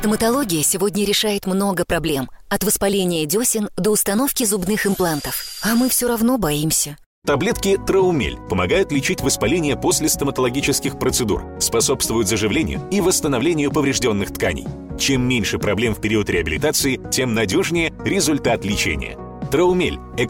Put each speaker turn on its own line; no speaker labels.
Стоматология сегодня решает много проблем. От воспаления десен до установки зубных имплантов. А мы все равно боимся.
Таблетки Траумель помогают лечить воспаление после стоматологических процедур, способствуют заживлению и восстановлению поврежденных тканей. Чем меньше проблем в период реабилитации, тем надежнее результат лечения. Траумель –